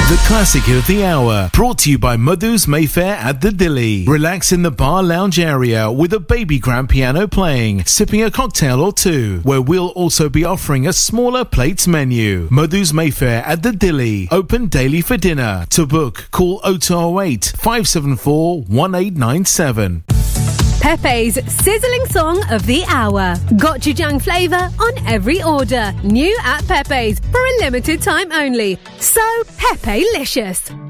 The classic of the hour, brought to you by Madhu's Mayfair at the Dilly. Relax in the bar lounge area with a baby grand piano playing, sipping a cocktail or two, where we'll also be offering a smaller plates menu. Madhu's Mayfair at the Dilly, open daily for dinner. To book, call 0208 574 1897. Pepe's sizzling song of the hour. Gochujang flavour on every order. New at Pepe's for a limited time only. So Pepe-licious.